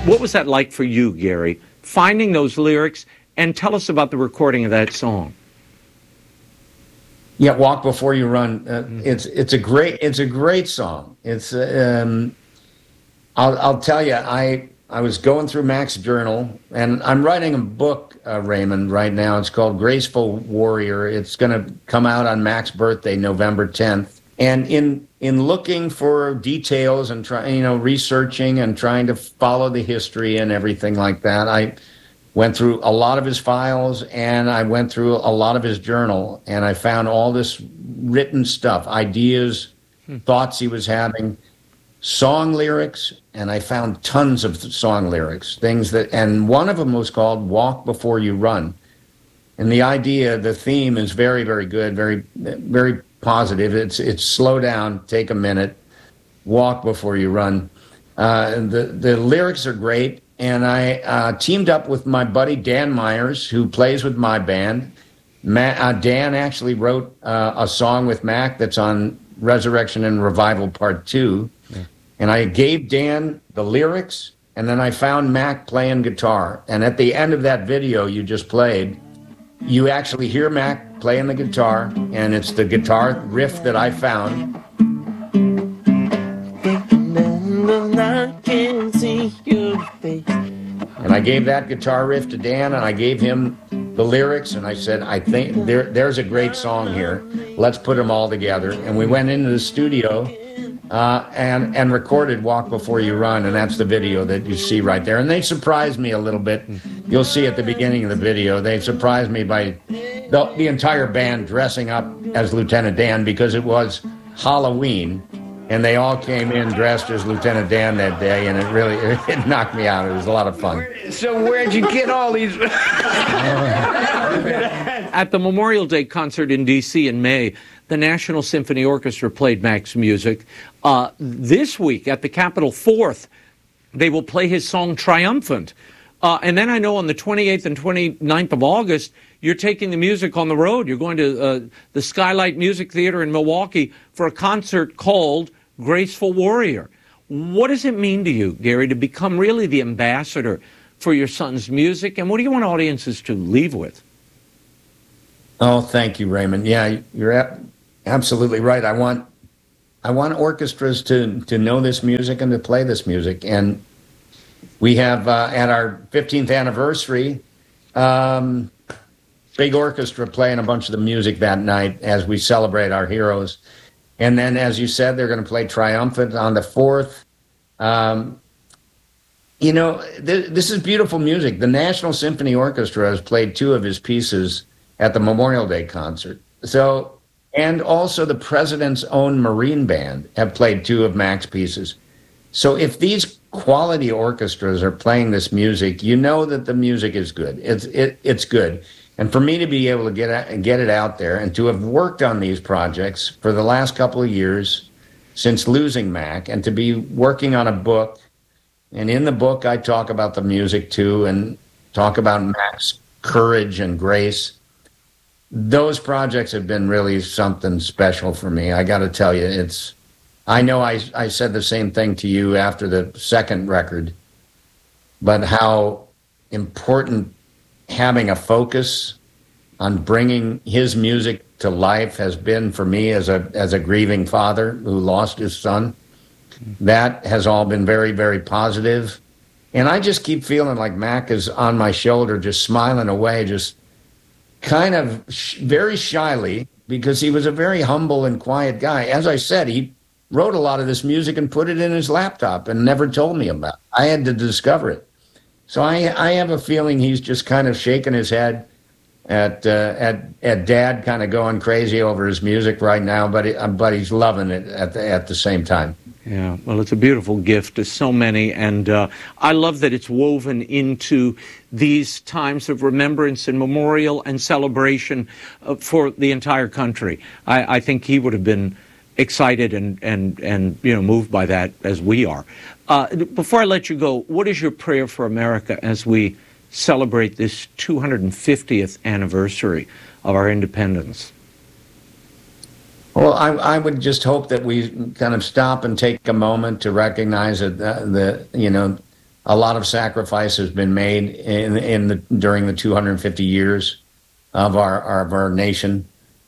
What was that like for you, Gary, finding those lyrics, and tell us about the recording of that song? Yeah, "Walk Before You Run." It's a great song. I'll tell you, I was going through Mac's journal, and I'm writing a book, Raymond, right now. It's called Graceful Warrior. It's going to come out on Mac's birthday, November 10th. And in looking for details and researching and trying to follow the history and everything like that, I went through a lot of his files, and I went through a lot of his journal, and I found all this written stuff, ideas, thoughts he was having, song lyrics, and I found tons of song lyrics, and one of them was called "Walk Before You Run." And the theme is very, very good, very, very positive. It's slow down, take a minute, walk before you run. The lyrics are great. And I teamed up with my buddy Dan Myers, who plays with my band. Dan actually wrote a song with Mac that's on Resurrection and Revival Part 2. Yeah. And I gave Dan the lyrics, and then I found Mac playing guitar. And at the end of that video you just played, you actually hear Mac playing the guitar, and it's the guitar riff that I found. And I gave that guitar riff to Dan, and I gave him the lyrics, and I said, I think there's a great song here. Let's put them all together. And we went into the studio and recorded "Walk Before You Run," and that's the video that you see right there. And they surprised me a little bit. You'll see at the beginning of the video, they surprised me by the entire band dressing up as Lieutenant Dan, because it was Halloween. And they all came in dressed as Lieutenant Dan that day, and it knocked me out. It was a lot of fun. So where'd you get all these? At the Memorial Day concert in D.C. in May, the National Symphony Orchestra played Mac's music. This week at the Capitol 4th, they will play his song "Triumphant." And then I know on the 28th and 29th of August, you're taking the music on the road. You're going to the Skylight Music Theater in Milwaukee for a concert called Graceful Warrior. What does it mean to you, Gary, to become really the ambassador for your son's music? And what do you want audiences to leave with? Oh, thank you, Raymond. Yeah, you're absolutely right. I want orchestras to know this music and to play this music. And we have, at our 15th anniversary, big orchestra playing a bunch of the music that night as we celebrate our heroes. And then, as you said, they're going to play Triumphant on the 4th. This is beautiful music. The National Symphony Orchestra has played 2 of his pieces at the Memorial Day concert. And also the President's Own Marine Band have played 2 of Mac's pieces. So if these quality orchestras are playing this music, you know that the music is good. It's good. And for me to be able to get it out there and to have worked on these projects for the last couple of years since losing Mac, and to be working on a book, and in the book I talk about the music too, and talk about Mac's courage and grace. Those projects have been really something special for me. I got to tell you, I know I said the same thing to you after the second record, but how important having a focus on bringing his music to life has been for me as a grieving father who lost his son. That has all been very, very positive. And I just keep feeling like Mac is on my shoulder, just smiling away, just kind of very shyly, because he was a very humble and quiet guy. As I said, he wrote a lot of this music and put it in his laptop and never told me about it. I had to discover it. So I have a feeling he's just kind of shaking his head at Dad kind of going crazy over his music right now, but he's loving it at the same time. Yeah, well, it's a beautiful gift to so many, and I love that it's woven into these times of remembrance and memorial and celebration for the entire country. I think he would have been excited and moved by that, as we are. Before I let you go, what is your prayer for America as we celebrate this 250th anniversary of our independence? Well, I would just hope that we kind of stop and take a moment to recognize that A lot of sacrifice has been made during the 250 years of our nation,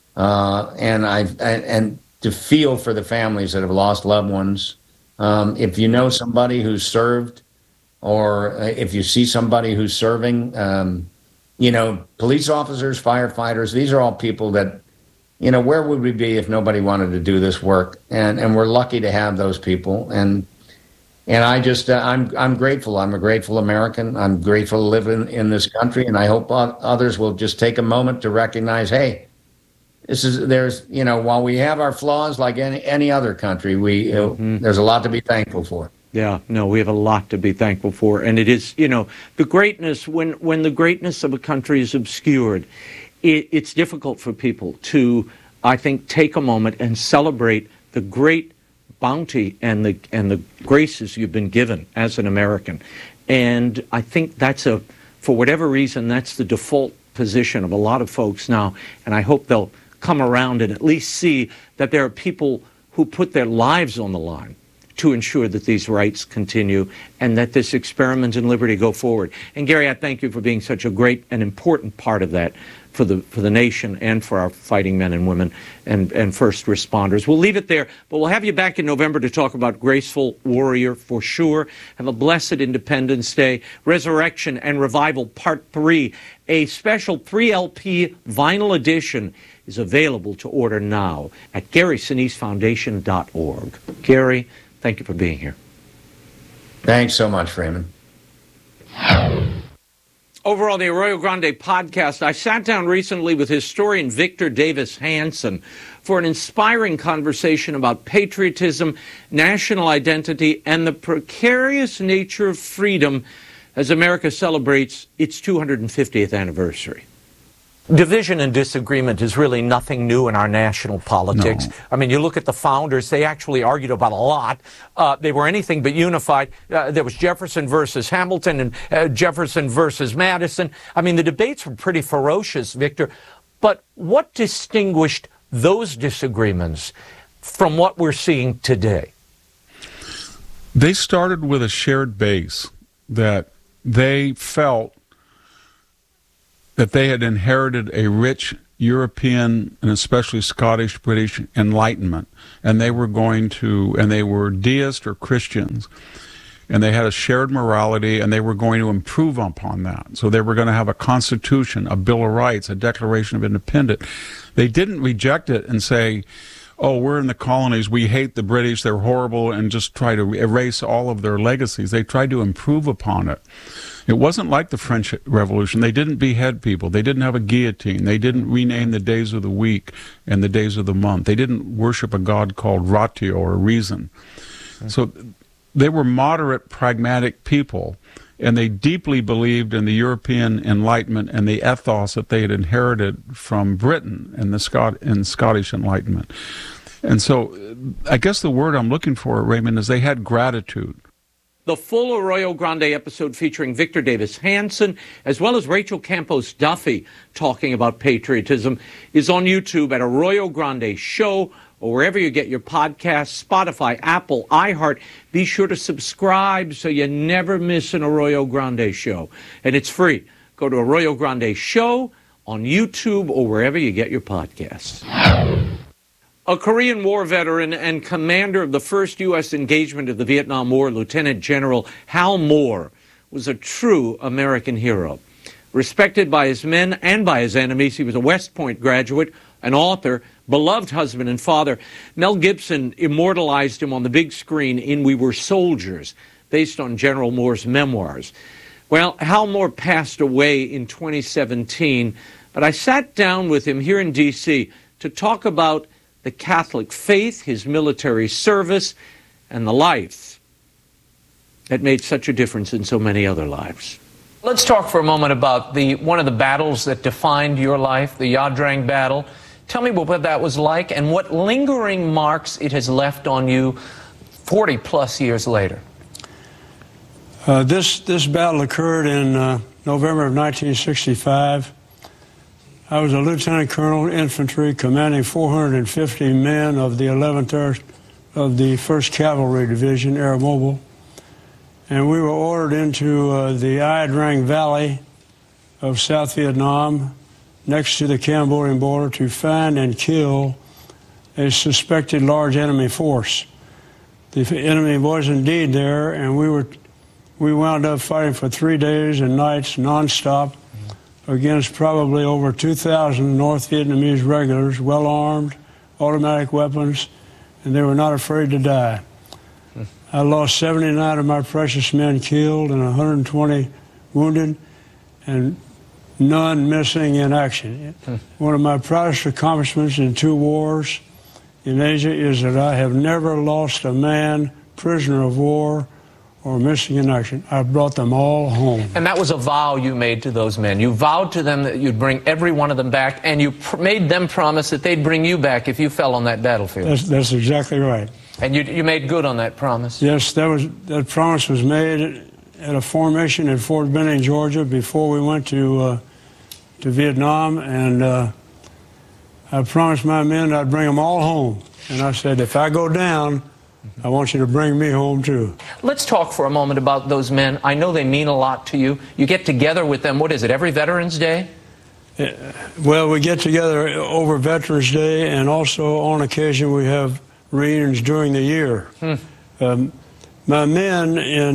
and to feel for the families that have lost loved ones. If you know somebody who's served, or if you see somebody who's serving, police officers, firefighters, these are all people that, where would we be if nobody wanted to do this work? And we're lucky to have those people. And I'm grateful. I'm a grateful American. I'm grateful to live in this country, and I hope others will just take a moment to recognize, hey, while we have our flaws like any other country, there's a lot to be thankful for. Yeah, no, we have a lot to be thankful for. And it is, the greatness, when the greatness of a country is obscured, it's difficult for people to, I think, take a moment and celebrate the great bounty and the graces you've been given as an American. And I think for whatever reason, that's the default position of a lot of folks now. And I hope they'll come around and at least see that there are people who put their lives on the line to ensure that these rights continue and that this experiment in liberty go forward. And Gary, I thank you for being such a great and important part of that for the nation and for our fighting men and women and first responders. We'll leave it there, but we'll have you back in November to talk about Graceful Warrior for sure. Have a blessed Independence Day. Resurrection and Revival Part 3, a special 3LP vinyl edition, is available to order now at GarySiniseFoundation.org. Gary, thank you for being here. Thanks so much, Raymond. Over on the Arroyo Grande podcast, I sat down recently with historian Victor Davis Hanson for an inspiring conversation about patriotism, national identity, and the precarious nature of freedom as America celebrates its 250th anniversary. Division and disagreement is really nothing new in our national politics. No. I mean, you look at the founders, they actually argued about a lot. They were anything but unified. There was Jefferson versus Hamilton and Jefferson versus Madison. I mean, the debates were pretty ferocious, Victor. But what distinguished those disagreements from what we're seeing today? They started with a shared base that they felt that they had inherited a rich European and especially Scottish, British Enlightenment, and they were deist or Christians, and they had a shared morality, and they were going to improve upon that. So they were going to have a constitution, a Bill of Rights, a Declaration of Independence. They didn't reject it and say, oh, we're in the colonies, we hate the British, they're horrible, and just try to erase all of their legacies. They tried to improve upon it. It wasn't like the French Revolution. They didn't behead people. They didn't have a guillotine. They didn't rename the days of the week and the days of the month. They didn't worship a god called ratio or reason. So they were moderate, pragmatic people, and they deeply believed in the European Enlightenment and the ethos that they had inherited from Britain and the Scottish Enlightenment. And so I guess the word I'm looking for, Raymond, is they had gratitude. The full Arroyo Grande episode featuring Victor Davis Hanson, as well as Rachel Campos Duffy talking about patriotism, is on YouTube at Arroyo Grande Show, or wherever you get your podcasts, Spotify, Apple, iHeart. Be sure to subscribe so you never miss an Arroyo Grande show. And it's free. Go to Arroyo Grande Show on YouTube or wherever you get your podcasts. A Korean War veteran and commander of the first U.S. engagement of the Vietnam War, Lieutenant General Hal Moore, was a true American hero. Respected by his men and by his enemies, he was a West Point graduate, an author, beloved husband and father. Mel Gibson immortalized him on the big screen in We Were Soldiers, based on General Moore's memoirs. Well, Hal Moore passed away in 2017, but I sat down with him here in D.C. to talk about the Catholic faith, his military service, and the life that made such a difference in so many other lives. Let's talk for a moment about one of the battles that defined your life, the Ia Drang battle. Tell me what that was like and what lingering marks it has left on you 40-plus years later. This battle occurred in November of 1965. I was a lieutenant colonel infantry commanding 450 men of the 11th of the 1st Cavalry Division, Air Mobile. and we were ordered into the Ia Drang Valley of South Vietnam, next to the Cambodian border, to find and kill a suspected large enemy force. The enemy was indeed there, and we wound up fighting for 3 days and nights nonstop against probably over 2,000 North Vietnamese regulars, well armed, automatic weapons, and they were not afraid to die. I lost 79 of my precious men killed and 120 wounded, and none missing in action. One of my proudest accomplishments in 2 wars in Asia is that I have never lost a man prisoner of war or missing in action. I brought them all home. And that was a vow you made to those men. You vowed to them that you'd bring every one of them back, and you made them promise that they'd bring you back if you fell on that battlefield. That's exactly right. And you made good on that promise? Yes, that promise was made at a formation at Fort Benning, Georgia, before we went to Vietnam, and I promised my men I'd bring them all home. And I said, if I go down, I want you to bring me home, too. Let's talk for a moment about those men. I know they mean a lot to you. You get together with them, what is it, every Veterans Day? Well, we get together over Veterans Day, and also on occasion we have reunions during the year. My men in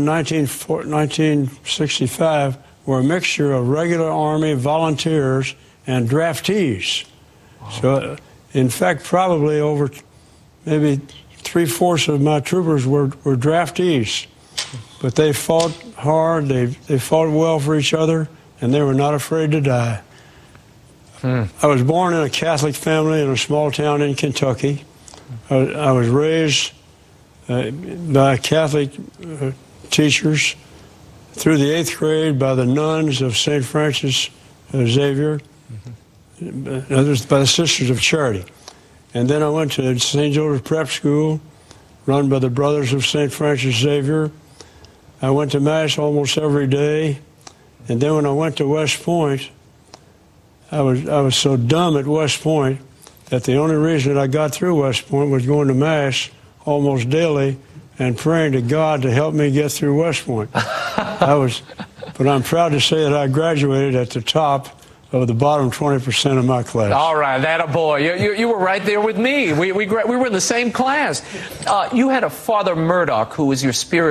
1965 were a mixture of regular Army volunteers and draftees. So, in fact, probably over maybe 3/4 of my troopers were draftees. But they fought hard, they fought well for each other, and they were not afraid to die. I was born in a Catholic family in a small town in Kentucky. I was raised by Catholic teachers through the 8th grade by the nuns of St. Francis Xavier, others by the Sisters of Charity. And then I went to St. Joseph Prep School, run by the Brothers of St. Francis Xavier. I went to Mass almost every day. And then when I went to West Point, I was so dumb at West Point that the only reason that I got through West Point was going to Mass almost daily and praying to God to help me get through West Point. But I'm proud to say that I graduated at the top of the bottom 20% of my class. All right, that a boy. You were right there with me. We were in the same class. You had a Father Murdoch who was your spirit